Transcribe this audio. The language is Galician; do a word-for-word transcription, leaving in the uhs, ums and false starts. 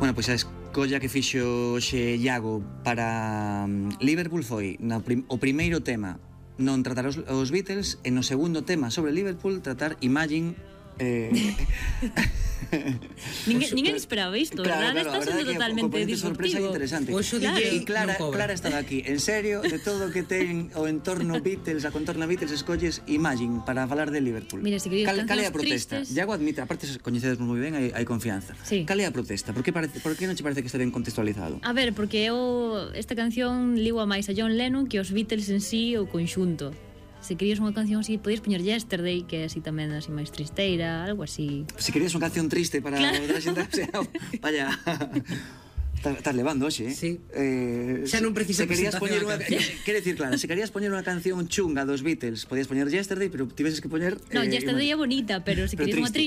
Bueno, pois a escolla que fixo xe Iago para Liverpool foi no prim, o primeiro tema non tratar os, os Beatles e no segundo tema sobre Liverpool tratar Imagine. eh... Ninguén, ninguén esperaba isto, claro, verdad? claro, Está sendo totalmente sorpresa disruptivo. interesante. Claro. E Clara, Clara estaba aquí, en serio, de todo o que ten o entorno Beatles, a contorna Beatles, escolles Imagine para falar de Liverpool. Mira, si querías cal, cal é a cancións protesta? tristes. Iago admite, aparte coñecedes moi ben, hai, hai confianza. Sí. Cal é a protesta? Por que, parece, por que non che parece que está ben contextualizado? A ver, porque eu esta canción ligua máis a John Lennon que os Beatles en sí o conxunto. Se querías unha canción así, podías poñer Yesterday, que é así tamén así máis tristeira, algo así. Se querías unha canción triste para claro. a xente, o sea, vaya. Estás levando hoxe, eh? Sí. Eh, xa non precisa se querías poñer unha, canción. quere decir, claro, se querías poñer unha canción chunga dos Beatles, podías poñer Yesterday, pero tiveses que poñer No, eh, Yesterday é bonita, pero se pero querías unha triste.